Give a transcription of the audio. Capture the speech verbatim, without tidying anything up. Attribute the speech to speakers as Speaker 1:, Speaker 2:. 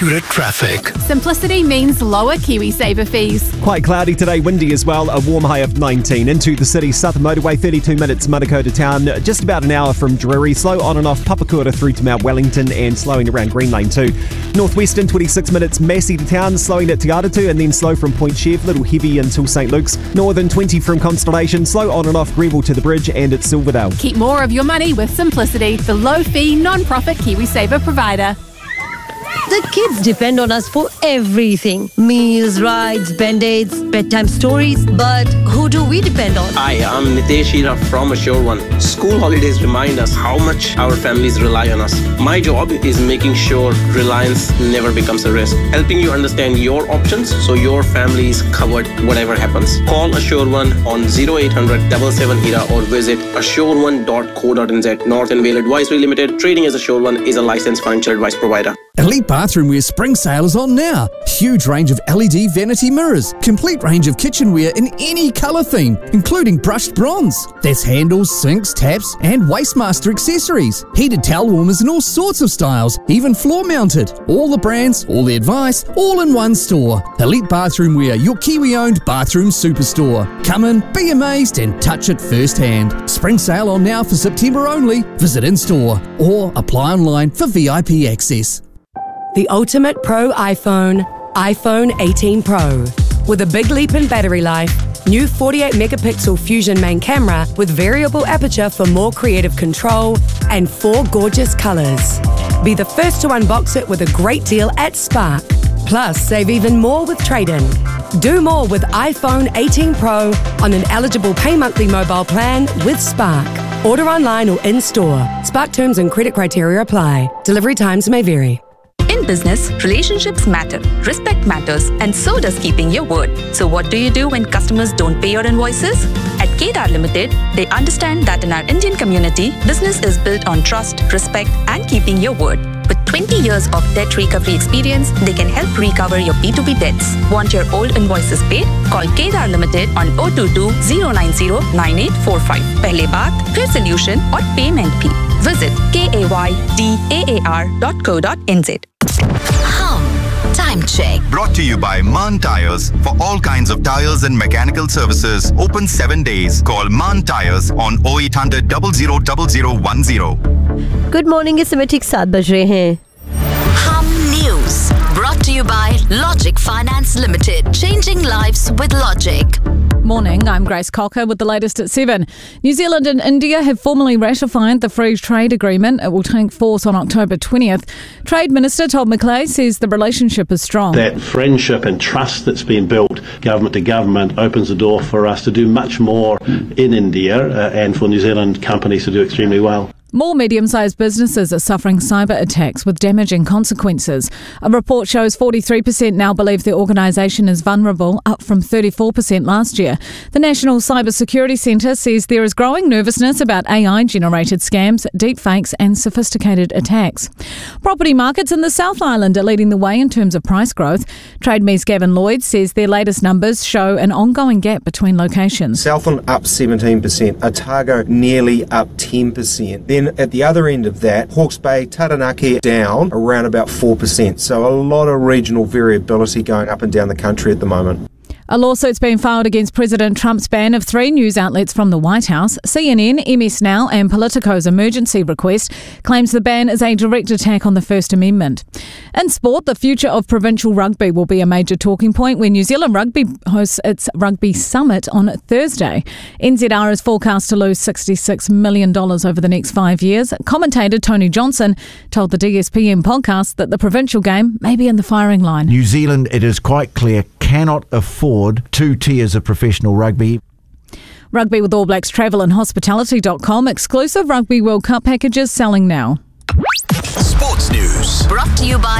Speaker 1: accurate traffic.
Speaker 2: Simplicity means lower KiwiSaver fees.
Speaker 3: Quite cloudy today, windy as well, a warm high of nineteen. Into the city, Southern Motorway, thirty-two minutes, Manukau to town, just about an hour from Drury. Slow on and off Papakura through to Mount Wellington and slowing around Green Lane too. Northwestern, twenty-six minutes, Massey to town, slowing at Te Aratau and then slow from Point Chev, little heavy until St Luke's. Northern, twenty from Constellation, slow on and off Greenville to the bridge and at Silverdale.
Speaker 2: Keep more of your money with Simplicity, the low-fee, non-profit KiwiSaver provider.
Speaker 4: The kids depend on us for everything. Meals, rides, band-aids, bedtime stories. But who do we depend on?
Speaker 5: Hi, I'm Nitesh Hira from Assure One. School holidays remind us how much our families rely on us. My job is making sure reliance never becomes a risk. Helping you understand your options so your family is covered whatever happens. Call Assure One on zero eight hundred, seven seven Hira or visit assure one dot co dot n z. Northern Vale Advisory Limited, trading as Assure One, is a licensed financial advice provider.
Speaker 6: Elite Bathroomware spring sale is on now. Huge range of L E D vanity mirrors. Complete range of kitchenware in any colour theme, including brushed bronze. There's handles, sinks, taps and Wastemaster accessories. Heated towel warmers in all sorts of styles, even floor mounted. All the brands, all the advice, all in one store. Elite Bathroomware, your Kiwi-owned bathroom superstore. Come in, be amazed and touch it firsthand. Spring sale on now for September only. Visit in-store or apply online for V I P access.
Speaker 7: The ultimate pro iPhone, iPhone eighteen Pro. With a big leap in battery life, new forty-eight megapixel Fusion main camera with variable aperture for more creative control, and four gorgeous colours. Be the first to unbox it with a great deal at Spark. Plus, save even more with trade-in. Do more with iPhone eighteen Pro on an eligible pay monthly mobile plan with Spark. Order online or in-store. Spark terms and credit criteria apply. Delivery times may vary.
Speaker 8: In business, relationships matter, respect matters, and so does keeping your word. So what do you do when customers don't pay your invoices? At Kedar Limited, they understand that in our Indian community, business is built on trust, respect, and keeping your word. With twenty years of debt recovery experience, they can help recover your B two B debts. Want your old invoices paid? Call Kedar Limited on zero two two, zero nine zero, nine eight four five. Pehle baat, phir solution और payment fee. Visit kaydaar dot co dot n z.
Speaker 9: Hum Time Check.
Speaker 10: Brought to you by Maan Tires. For all kinds of tires and mechanical services, open seven days. Call Maan Tires on zero eight hundred, zero zero zero zero one zero.
Speaker 4: Good morning, इस समय ठीक सात बज रहे हैं.
Speaker 9: Hum News. Brought to you by Logic Finance Limited. Changing lives with Logic.
Speaker 11: Morning, I'm Grace Cocker with the latest at seven. New Zealand and India have formally ratified the Free Trade Agreement. It will take force on October twentieth. Trade Minister Todd McClay says the relationship is strong.
Speaker 12: That friendship and trust that's been built government to government opens the door for us to do much more in India uh, and for New Zealand companies to do extremely well.
Speaker 11: More medium-sized businesses are suffering cyber attacks with damaging consequences. A report shows forty-three percent now believe the organisation is vulnerable, up from thirty-four percent last year. The National Cyber Security Centre says there is growing nervousness about A I-generated scams, deepfakes and sophisticated attacks. Property markets in the South Island are leading the way in terms of price growth. TradeMe's Gavin Lloyd says their latest numbers show an ongoing gap between locations.
Speaker 13: Southland up seventeen percent, Otago nearly up ten percent. Then at the other end of that, Hawke's Bay, Taranaki down around about four percent. So a lot of regional variability going up and down the country at the moment.
Speaker 11: A lawsuit's been filed against President Trump's ban of three news outlets from the White House. C N N, M S Now and Politico's emergency request claims the ban is a direct attack on the First Amendment. In sport, the future of provincial rugby will be a major talking point when New Zealand Rugby hosts its Rugby Summit on Thursday. N Z R is forecast to lose sixty-six million dollars over the next five years. Commentator Tony Johnson told the D S P M podcast that the provincial game may be in the firing line.
Speaker 14: New Zealand, it is quite clear, cannot afford two tiers of professional rugby.
Speaker 11: Rugby with All Blacks Travel and Hospitality dot com. Exclusive Rugby World Cup packages selling now.
Speaker 9: Sports News. Brought to you by